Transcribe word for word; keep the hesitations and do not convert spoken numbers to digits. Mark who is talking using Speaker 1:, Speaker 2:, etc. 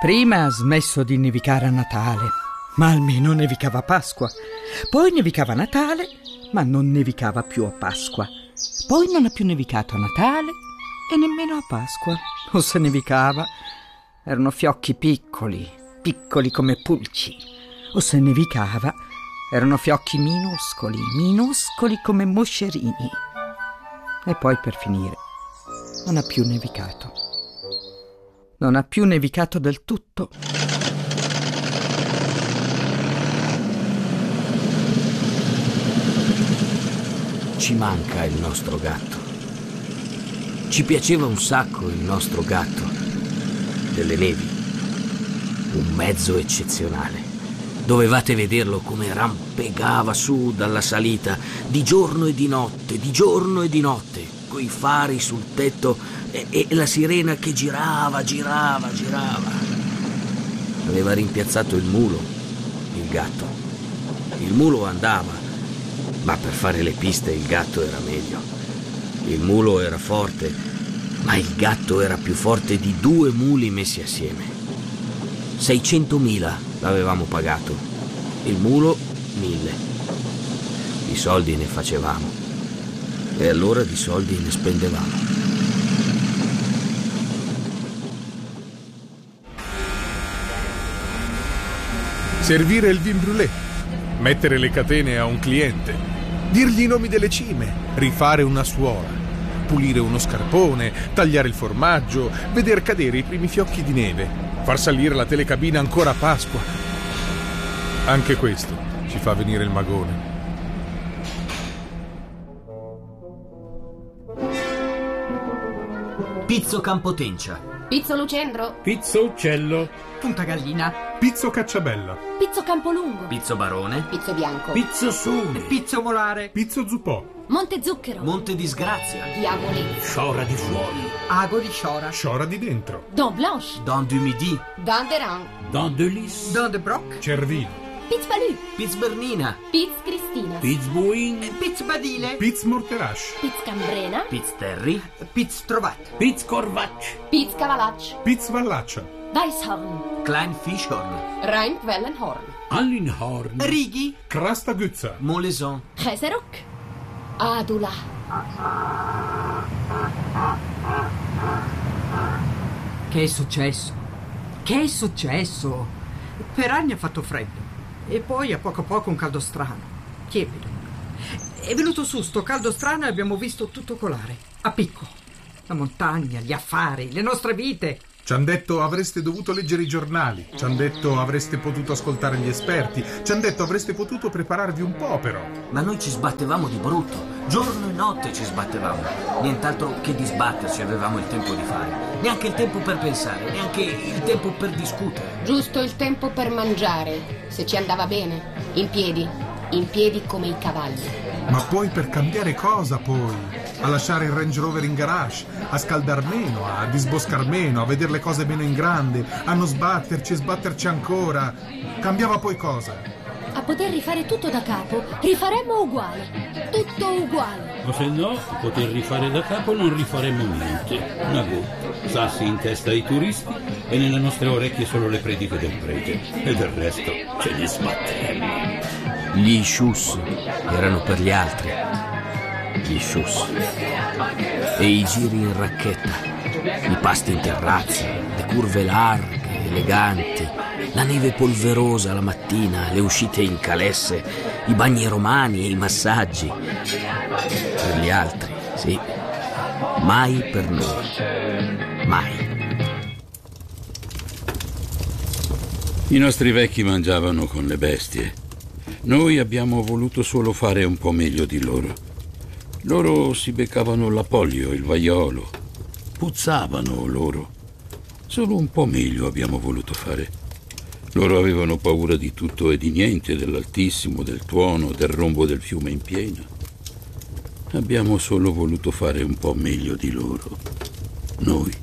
Speaker 1: Prima ha smesso di nevicare a Natale, ma almeno nevicava a Pasqua. Poi nevicava a Natale, ma non nevicava più a Pasqua. Poi non ha più nevicato a Natale e nemmeno a Pasqua. O se nevicava, erano fiocchi piccoli, piccoli come pulci. O se nevicava, erano fiocchi minuscoli, minuscoli come moscerini. E poi, per finire, non ha più nevicato. Non ha più nevicato del tutto.
Speaker 2: Ci manca il nostro gatto. Ci piaceva un sacco il nostro gatto delle nevi. Un mezzo eccezionale. Dovevate vederlo come rampegava su dalla salita, di giorno e di notte, di giorno e di notte, coi fari sul tetto e, e la sirena che girava, girava, girava. Aveva rimpiazzato il mulo, il gatto. Il mulo andava, ma per fare le piste il gatto era meglio. Il mulo era forte, ma il gatto era più forte di due muli messi assieme. seicentomila l'avevamo pagato, il mulo mille. Di soldi ne facevamo e allora di soldi ne spendevamo.
Speaker 3: Servire il vin brûlé, mettere le catene a un cliente, dirgli i nomi delle cime, rifare una suola, pulire uno scarpone, tagliare il formaggio, veder cadere i primi fiocchi di neve, far salire la telecabina ancora a Pasqua. Anche questo ci fa venire il magone.
Speaker 2: Pizzo Campotencia,
Speaker 4: Pizzo Lucendro,
Speaker 5: Pizzo Uccello,
Speaker 1: Punta Gallina,
Speaker 3: Pizzo Cacciabella,
Speaker 4: Pizzo Campolungo,
Speaker 2: Pizzo Barone,
Speaker 4: Pizzo Bianco,
Speaker 5: Pizzo Sole,
Speaker 1: Pizzo Molare,
Speaker 3: Pizzo Zuppò,
Speaker 4: Monte Zucchero,
Speaker 2: Monte Disgrazia,
Speaker 4: Diavoli,
Speaker 5: Sciora di fuori,
Speaker 1: Ago di Sciora,
Speaker 3: Sciora di dentro,
Speaker 4: Don Blanche,
Speaker 2: Don du Midi,
Speaker 4: Danderan,
Speaker 5: Don de Lis,
Speaker 1: Don de Broc,
Speaker 3: Cervino,
Speaker 4: Piz Balù,
Speaker 2: Piz Bernina,
Speaker 4: Piz Cristina,
Speaker 5: Piz Boing,
Speaker 1: Piz Badile,
Speaker 3: Piz Morterash,
Speaker 4: Piz Cambrena,
Speaker 2: Piz Terry,
Speaker 1: Piz Trovato,
Speaker 5: Piz Corvac,
Speaker 4: Piz Cavalaccio,
Speaker 3: Piz Vallaccia,
Speaker 4: Weisshorn,
Speaker 2: Klein Fischhorn,
Speaker 4: Rheinquellenhorn,
Speaker 5: Allinhorn,
Speaker 1: Righi,
Speaker 3: Crasta Guzza,
Speaker 2: Molaison.
Speaker 4: Cheserock, Adula.
Speaker 1: Che è successo? Che è successo? Per anni ha fatto freddo e poi a poco a poco un caldo strano, tiepido. È venuto su sto caldo strano e abbiamo visto tutto colare, a picco. La montagna, gli affari, le nostre vite.
Speaker 3: Ci han detto avreste dovuto leggere i giornali, ci han detto avreste potuto ascoltare gli esperti, ci han detto avreste potuto prepararvi un po' però.
Speaker 2: Ma noi ci sbattevamo di brutto, giorno e notte ci sbattevamo. Nient'altro che di sbatterci avevamo il tempo di fare. Neanche il tempo per pensare, neanche il tempo per discutere.
Speaker 4: Giusto il tempo per mangiare, se ci andava bene. In piedi, in piedi come i cavalli.
Speaker 3: Ma poi per cambiare cosa poi? A lasciare il Range Rover in garage, a scaldar meno, a disboscar meno, a vedere le cose meno in grande, a non sbatterci e sbatterci ancora. Cambiava poi cosa?
Speaker 4: A poter rifare tutto da capo, rifaremmo uguale. Tutto uguale.
Speaker 5: o se no, poter rifare da capo non rifaremmo niente. Una goccia, sassi in testa ai turisti e nelle nostre orecchie solo le prediche del prete. E del resto ce ne sbatteremmo.
Speaker 2: Gli scius erano per gli altri. Gli scius. E i giri in racchetta, i pasti in terrazza, le curve larghe, eleganti, la neve polverosa la mattina, le uscite in calesse, i bagni romani e i massaggi. Per gli altri, sì. Mai per noi. Mai.
Speaker 6: I nostri vecchi mangiavano con le bestie. Noi abbiamo voluto solo fare un po' meglio di loro. Loro si beccavano la polio, il vaiolo. Puzzavano loro. Solo un po' meglio abbiamo voluto fare. Loro avevano paura di tutto e di niente, dell'altissimo, del tuono, del rombo del fiume in piena. Abbiamo solo voluto fare un po' meglio di loro. Noi.